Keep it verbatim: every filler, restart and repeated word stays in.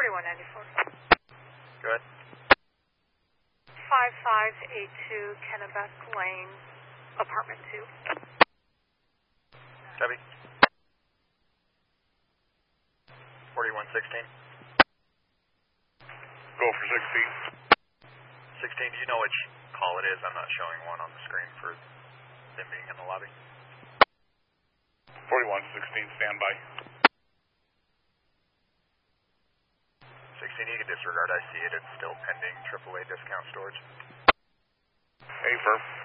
forty-one ninety-four. Go ahead. five five eight two Kennebec Lane, apartment two. Copy. forty-one sixteen. Go for sixteen. sixteen, do you know which call it is? I'm not showing one on the screen for them being in the lobby. forty-one sixteen, stand by. sixteen, you can disregard. I see it. It's still pending triple A discount storage. Affirm.